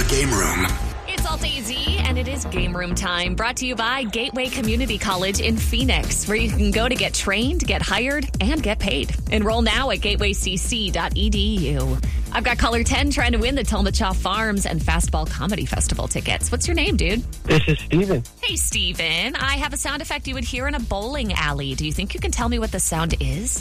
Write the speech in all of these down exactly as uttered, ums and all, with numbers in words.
Game Room. It's Alt A Z, and it is Game Room time, brought to you by Gateway Community College in Phoenix, where you can go to get trained, get hired, and get paid. Enroll now at gateway c c dot e d u. I've got caller ten trying to win the Tillamook Farms and Fastball Comedy Festival tickets. What's your name, dude? This is Steven. Hey, Steven. I have a sound effect you would hear in a bowling alley. Do you think you can tell me what the sound is?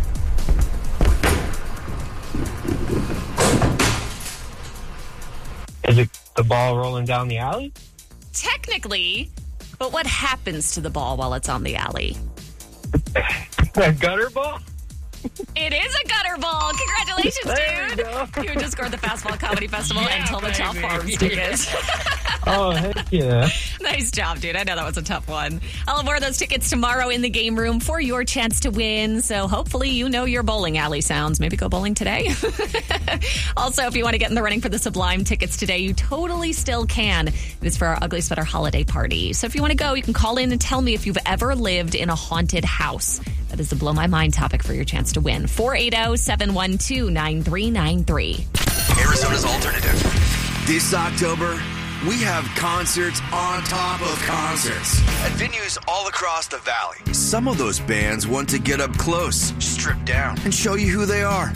Is it the ball rolling down the alley? Technically, but what happens to the ball while it's on the alley? A gutter ball? It is a gutter ball. Congratulations, There dude. we go. You just scored the Fastball Comedy Festival Yeah, and Tillamook baby. Farms tickets. Oh, heck yeah. Nice job, dude. I know that was a tough one. I'll have more of those tickets tomorrow in the game room for your chance to win. So hopefully you know your bowling alley sounds. Maybe go bowling today. Also, if you want to get in the running for the Sublime tickets today, you totally still can. It is for our Ugly Sweater holiday party. So if you want to go, you can call in and tell me if you've ever lived in a haunted house. That is the Blow My Mind topic for your chance to win. four eight zero, seven one two, nine three nine three. Arizona's alternative. This October, we have concerts on top of concerts at venues all across the valley. Some of those bands want to get up close, strip down, and show you who they are.